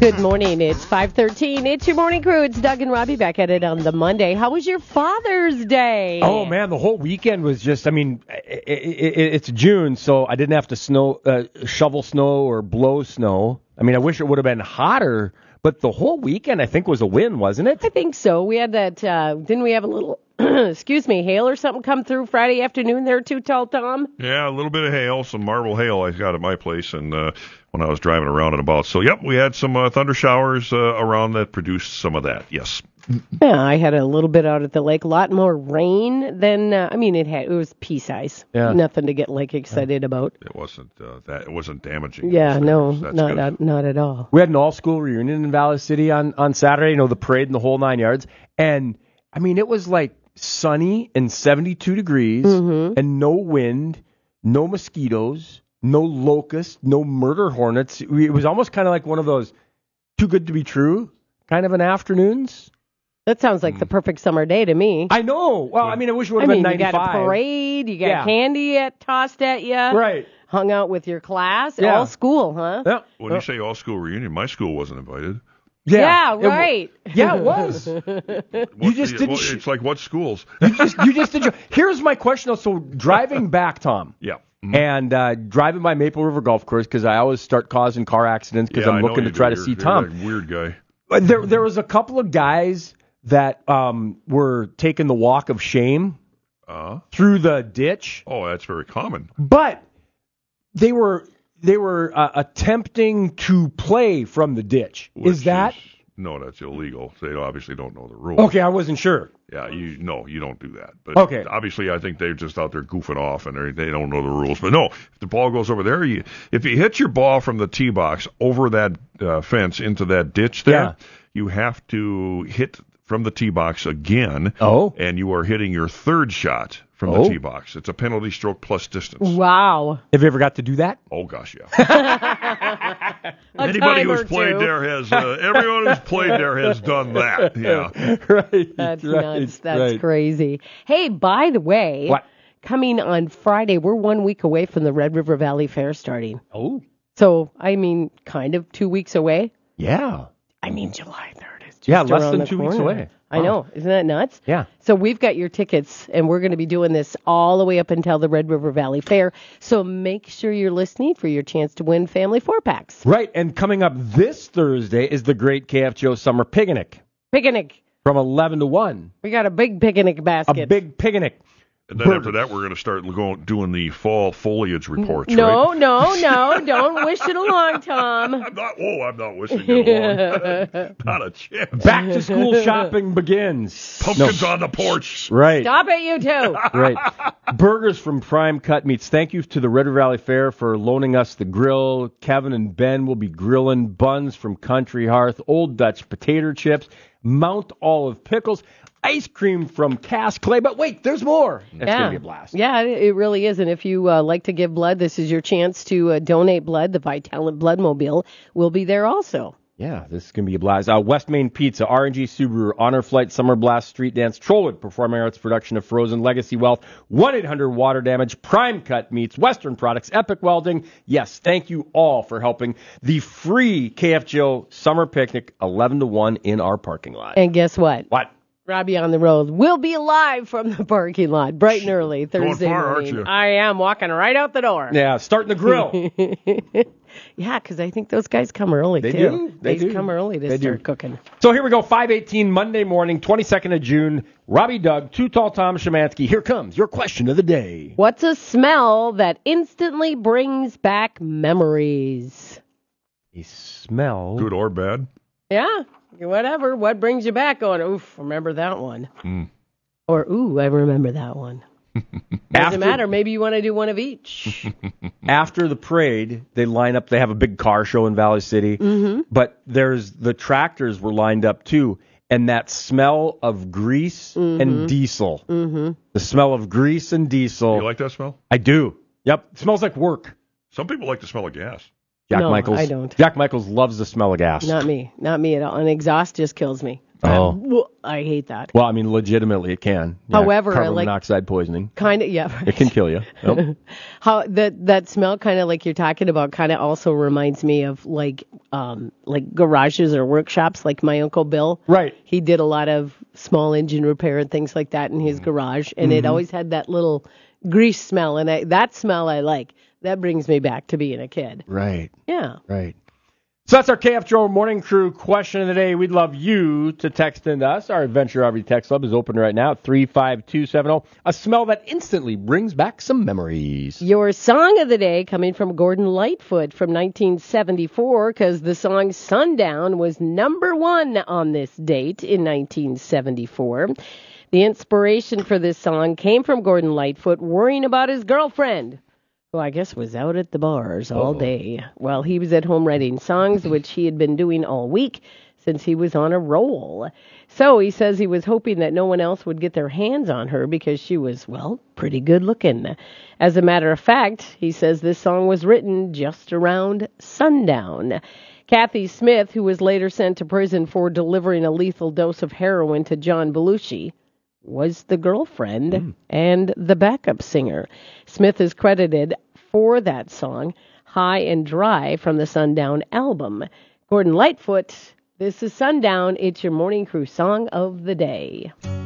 Good morning. It's 5:13. It's your morning crew. It's Doug and Robbie back at it on the Monday. How was your Father's Day? Oh, man, the whole weekend was just, it's June, so I didn't have to shovel snow or blow snow. I mean, I wish it would have been hotter, but the whole weekend, I think, was a win, wasn't it? I think so. We had that, didn't we have a little, hail or something come through Friday afternoon there too, Tall Tom? Yeah, a little bit of hail, some marble hail I got at my place, and when I was driving around and about. So, yep, we had some thunder showers around that produced some of that, yes. Yeah, I had a little bit out at the lake. A lot more rain than, it was pea size. Yeah. Nothing to get, excited about. It wasn't damaging. Yeah, no, That's not at all. We had an all-school reunion in Valley City on Saturday, the parade and the whole 9 yards. And, it was sunny and 72 degrees and no wind, no mosquitoes, no locusts, no murder hornets. It was almost kind of like one of those too good to be true kind of an afternoons. That sounds like the perfect summer day to me. I know. Well, I wish it would have been 95. You got a parade, you got candy tossed at you. Right. Hung out with your class. Yeah. All school, huh? Yeah. When you say all-school reunion, my school wasn't invited. Yeah, right. It was. It's like what schools? You just did. Here's my question. So driving back, Tom. Yeah. And driving by Maple River Golf Course, because I always start causing car accidents because I'm looking to try to see Tom. You're a weird guy. There was a couple of guys that were taking the walk of shame through the ditch. Oh, that's very common. But they were attempting to play from the ditch. No, that's illegal. They obviously don't know the rules. Okay, I wasn't sure. Yeah, you don't do that. But okay. Obviously, I think they're just out there goofing off and they don't know the rules. But no, if the ball goes over there, if you hit your ball from the tee box over that fence into that ditch there, you have to hit from the tee box again. Oh. And you are hitting your third shot from the tee box. It's a penalty stroke plus distance. Wow. Have you ever got to do that? Oh, gosh, yeah. Anybody who's played there has, everyone who's played there has done that. Yeah. Right. That's nuts. That's crazy. Hey, by the way, coming on Friday, we're 1 week away from the Red River Valley Fair starting. Oh. So, kind of 2 weeks away. Yeah. July 3rd. Less than 2 weeks away. I know. Isn't that nuts? Yeah. So we've got your tickets, and we're going to be doing this all the way up until the Red River Valley Fair. So make sure you're listening for your chance to win family 4-packs. Right. And coming up this Thursday is the Great KFGO Summer Picnic. From 11 to 1. We got a big picnic basket. A big picnic. And then after that, we're going to start doing the fall foliage reports, No, don't wish it along, Tom. I'm not wishing it along. Not a chance. Back to school shopping begins. Pumpkins on the porch. Right. Stop it, you two. Right. Burgers from Prime Cut Meats. Thank you to the Red River Valley Fair for loaning us the grill. Kevin and Ben will be grilling buns from Country Hearth, Old Dutch potato chips, Mount Olive pickles, ice cream from Cass Clay. But wait, there's more. That's going to be a blast. Yeah, it really is. And if you like to give blood, this is your chance to donate blood. The Vitalant Blood Mobile will be there also. Yeah, this is going to be a blast. West Main Pizza, RNG Subaru, Honor Flight, Summer Blast, Street Dance, Trollwood, Performing Arts production of Frozen, Legacy Wealth, 1-800-Water Damage, Prime Cut Meats, Western Products, Epic Welding. Yes, thank you all for helping the free KFGO Summer Picnic 11 to 1 in our parking lot. And guess what? What? Robbie on the road will be live from the parking lot bright and early Thursday Going far, morning. aren't you? I am walking right out the door. Yeah, starting the grill. Yeah, because I think those guys come early, they too. Do. They come early to start cooking. So here we go, 5:18 Monday morning, 22nd of June. Robbie Doug, Too Tall Tom Szymanski. Here comes your question of the day. What's a smell that instantly brings back memories? A smell. Good or bad? Yeah, whatever. What brings you back on? Oof, remember that one. Or, ooh, I remember that one. Doesn't matter. Maybe you want to do one of each. After the parade, they line up. They have a big car show in Valley City. Mm-hmm. But the tractors were lined up, too. And that smell of grease and diesel. Mm-hmm. The smell of grease and diesel. You like that smell? I do. Yep. It smells like work. Some people like the smell of gas. Jack Michaels. I don't. Jack Michaels loves the smell of gas. Not me at all. And exhaust just kills me. Oh. I hate that. Well, I mean, legitimately, it can. Yeah, however, carbon monoxide poisoning. Kind of, yeah. Right. It can kill you. Yep. How that smell, kind of like you're talking about, kind of also reminds me of like like garages or workshops, like my Uncle Bill. Right. He did a lot of small engine repair and things like that in his garage, and it always had that little grease smell, and that smell I like. That brings me back to being a kid. Right. Yeah. Right. So that's our KF Joe Morning Crew question of the day. We'd love you to text into us. Our Adventure RV text club is open right now, 35270. A smell that instantly brings back some memories. Your song of the day coming from Gordon Lightfoot from 1974, because the song Sundown was number 1 on this date in 1974. The inspiration for this song came from Gordon Lightfoot worrying about his girlfriend, who I guess was out at the bars all day while he was at home writing songs, which he had been doing all week since he was on a roll. So he says he was hoping that no one else would get their hands on her because she was, well, pretty good looking. As a matter of fact, he says this song was written just around sundown. Kathy Smith, who was later sent to prison for delivering a lethal dose of heroin to John Belushi, was the girlfriend and the backup singer. Smith is credited for that song, High and Dry, from the Sundown album. Gordon Lightfoot, this is Sundown. It's your Morning Crew song of the day.